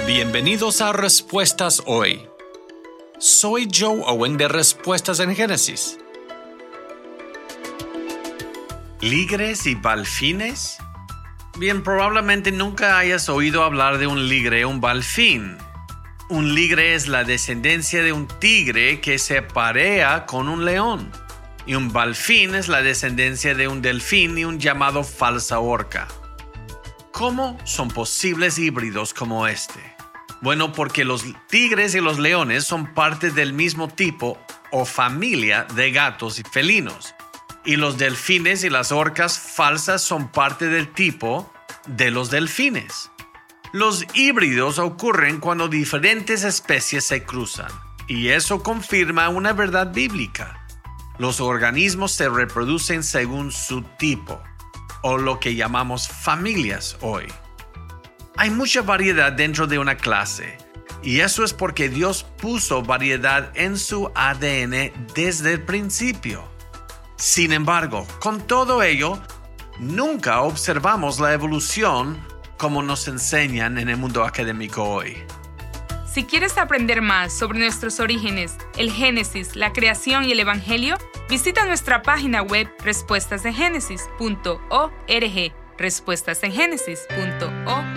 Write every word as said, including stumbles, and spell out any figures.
Bienvenidos a Respuestas Hoy. Soy Joe Owen de Respuestas en Génesis. ¿Ligres y balfines? Bien, probablemente nunca hayas oído hablar de un ligre o un balfín. Un ligre es la descendencia de un tigre que se aparea con un león. Y un balfín es la descendencia de un delfín y un llamado falsa orca. ¿Cómo son posibles híbridos como este? Bueno, porque los tigres y los leones son parte del mismo tipo o familia de gatos y felinos. Y los delfines y las orcas falsas son parte del tipo de los delfines. Los híbridos ocurren cuando diferentes especies se cruzan. Y eso confirma una verdad bíblica. Los organismos se reproducen según su tipo, o lo que llamamos familias hoy. Hay mucha variedad dentro de una clase, y eso es porque Dios puso variedad en su A D N desde el principio. Sin embargo, con todo ello, nunca observamos la evolución como nos enseñan en el mundo académico hoy. Si quieres aprender más sobre nuestros orígenes, el Génesis, la creación y el Evangelio, visita nuestra página web respuestas en génesis punto org, respuestas en génesis punto org.